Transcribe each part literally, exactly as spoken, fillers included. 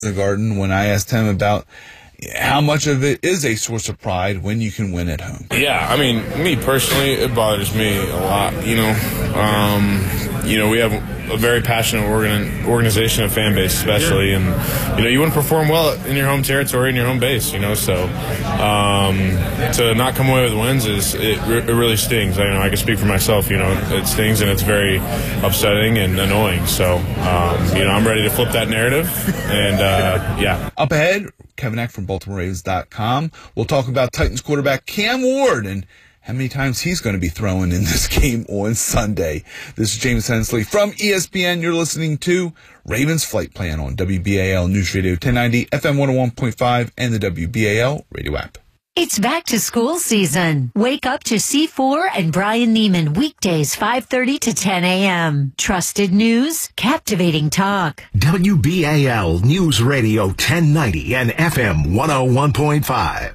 the Garden when I asked him about how much of it is a source of pride when you can win at home. Yeah, I mean, me personally, it bothers me a lot, you know. Um, you know, we have a very passionate organ- organization and fan base, especially, and, you know, you want to perform well in your home territory, in your home base, you know, so um, to not come away with wins, is it, it really stings. I, you know, I can speak for myself, you know, it stings and it's very upsetting and annoying, so, um, you know, I'm ready to flip that narrative, and, uh, yeah. Up ahead, Kevin Eck from Baltimore Ravens dot com. We'll talk about Titans quarterback Cam Ward and how many times he's going to be throwing in this game on Sunday. This is James Hensley from E S P N. You're listening to Ravens Flight Plan on W B A L News Radio ten ninety, F M one oh one point five, and the W B A L radio app. It's back to school season. Wake up to C four and Brian Neiman weekdays five thirty to ten a.m. Trusted news, captivating talk. W B A L News Radio ten ninety and F M one oh one point five.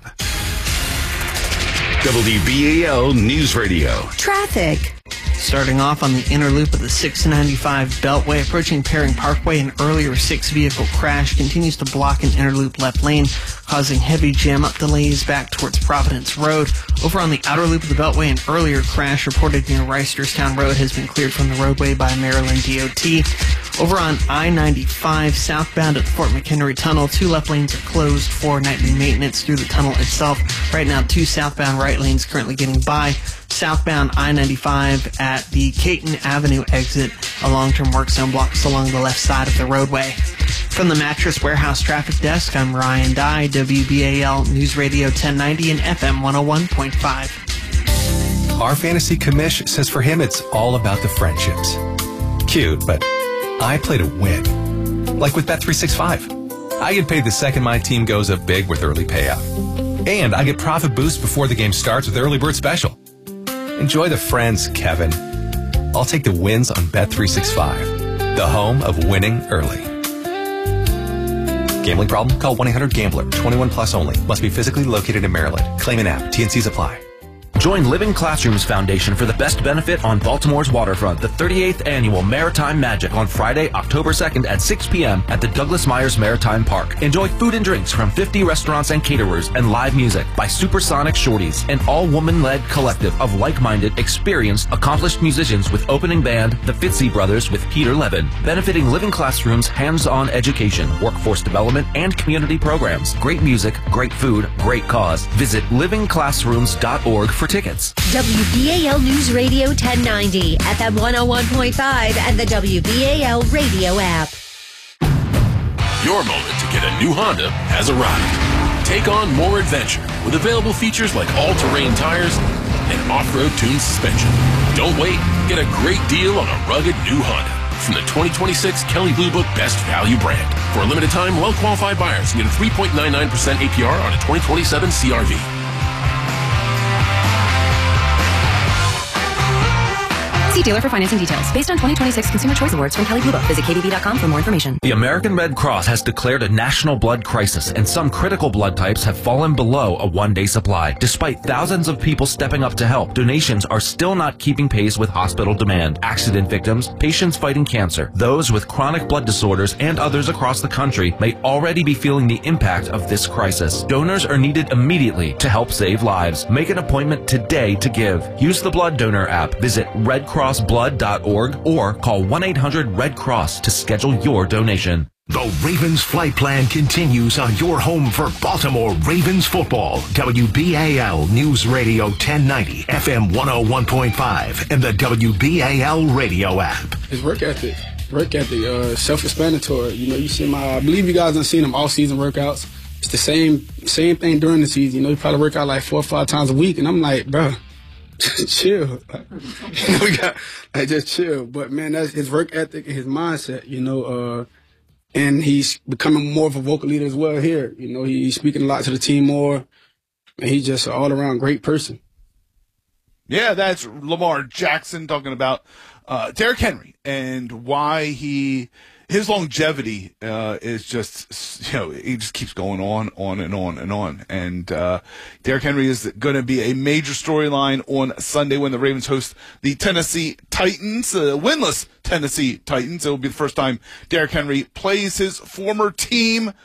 W B A L News Radio. Traffic. Starting off on the inner loop of the six ninety-five Beltway, approaching Paring Parkway, an earlier six-vehicle crash continues to block an inner loop left lane, causing heavy jam-up delays back towards Providence Road. Over on the outer loop of the Beltway, an earlier crash reported near Reisterstown Road has been cleared from the roadway by Maryland D O T. Over on I ninety-five, southbound at the Fort McHenry Tunnel, two left lanes are closed for nightly maintenance through the tunnel itself. Right now, two southbound right lanes currently getting by. Southbound I ninety-five at the Caton Avenue exit, a long-term work zone blocks along the left side of the roadway. From the Mattress Warehouse Traffic Desk, I'm Ryan Dye, W B A L News Radio ten ninety and F M one oh one point five. Our fantasy commish says for him it's all about the friendships. Cute, but I play to win. Like with Bet three sixty-five. I get paid the second my team goes up big with early payout. And I get profit boost before the game starts with Early Bird Special. Enjoy the friends, Kevin. I'll take the wins on Bet three sixty-five, the home of winning early. Gambling problem? Call one eight hundred gambler. twenty-one plus only. Must be physically located in Maryland. Claim an app. T N Cs apply. Join Living Classrooms Foundation for the best benefit on Baltimore's waterfront, the thirty-eighth Annual Maritime Magic on Friday, October second at six p.m. at the Douglas Myers Maritime Park. Enjoy food and drinks from fifty restaurants and caterers and live music by Supersonic Shorties, an all-woman-led collective of like-minded, experienced, accomplished musicians with opening band, the Fitzy Brothers with Peter Levin, benefiting Living Classrooms' hands-on education, workforce development, and community programs. Great music, great food, great cause. Visit living classrooms dot org for tickets. W B A L News Radio ten ninety, F M one oh one point five, and the W B A L radio app. Your moment to get a new Honda has arrived. Take on more adventure with available features like all-terrain tires and off-road tuned suspension. Don't wait. Get a great deal on a rugged new Honda from the twenty twenty-six Kelley Blue Book Best Value brand. For a limited time, well-qualified buyers get a three point nine nine percent A P R on a twenty twenty-seven C R V. See dealer for financing details. Based on twenty twenty-six Consumer Choice Awards from Kelley Blue Book. Visit K B B dot com for more information. The American Red Cross has declared a national blood crisis, and some critical blood types have fallen below a one-day supply. Despite thousands of people stepping up to help, donations are still not keeping pace with hospital demand. Accident victims, patients fighting cancer, those with chronic blood disorders, and others across the country may already be feeling the impact of this crisis. Donors are needed immediately to help save lives. Make an appointment today to give. Use the Blood Donor app. Visit red cross blood dot org or call one eight hundred red cross to schedule your donation. The Ravens Flight Plan continues on your home for Baltimore Ravens football. W B A L News Radio ten ninety, F M one oh one point five, and the W B A L radio app. His work ethic, work ethic, uh, self-explanatory. You know, you see my, I believe you guys have seen him all-season workouts. It's the same same thing during the season. You know, you probably work out like four or five times a week, and I'm like, bro, chill. Like, you know, we got like just chill. But man, that's his work ethic and his mindset. You know, uh, and he's becoming more of a vocal leader as well here. You know, he's speaking a lot to the team more, and he's just an all-around great person. Yeah, that's Lamar Jackson talking about uh, Derrick Henry and why he his longevity uh, is just just, you know, he just keeps going on, on and on and on. And uh, Derrick Henry is going to be a major storyline on Sunday when the Ravens host the Tennessee Titans, uh, winless Tennessee Titans. It will be the first time Derrick Henry plays his former team